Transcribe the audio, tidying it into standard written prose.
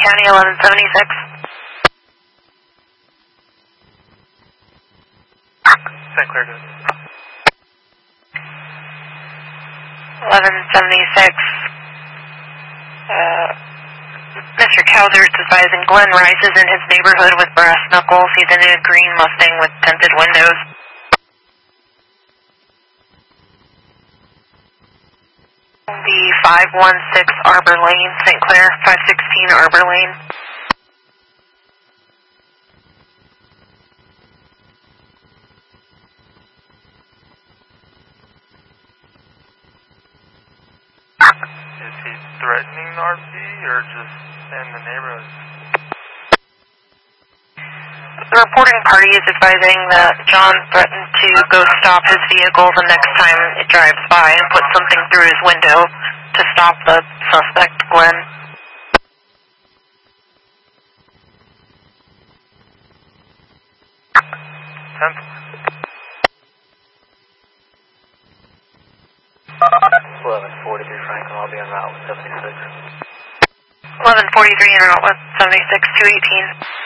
County 1176. St. Clair, good. 1176. Mr. Cowser is advising Glenn Rice is in his neighborhood with brass knuckles. He's in a green Mustang with tinted windows. The 516 Arbor Lane, St. Clair, 516 Arbor Lane. Is he threatening the RV or just in the neighborhood? The reporting party is advising that John threatened to go stop his vehicle the next time it drives by and put something through his window to stop the suspect, Glenn. Temple. 1143 Franklin, I'll be en route with 76. 1143 en route with 76, 218.